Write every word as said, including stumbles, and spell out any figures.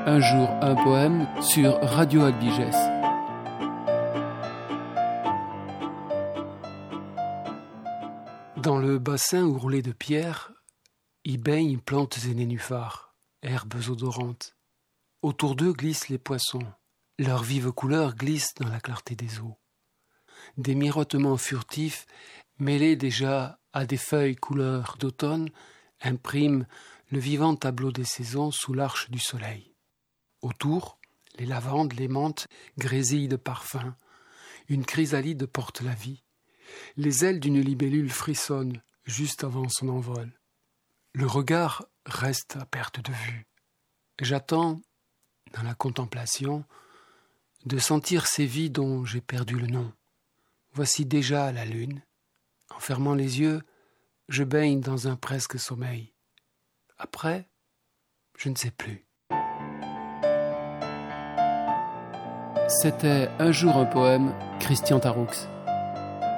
Un jour, un poème sur Radio Albiges. Dans le bassin ourlé de pierres, y baignent plantes et nénuphars, herbes odorantes. Autour d'eux glissent les poissons. Leurs vives couleurs glissent dans la clarté des eaux. Des miroitements furtifs, mêlés déjà à des feuilles couleur d'automne, impriment le vivant tableau des saisons sous l'arche du soleil. Autour, les lavandes, les menthes grésillent de parfums. Une chrysalide porte la vie. Les ailes d'une libellule frissonnent juste avant son envol. Le regard reste à perte de vue. J'attends, dans la contemplation, de sentir ces vies dont j'ai perdu le nom. Voici déjà la lune. En fermant les yeux, je baigne dans un presque sommeil. Après, je ne sais plus. C'était Un jour un poème, Christian Taroux.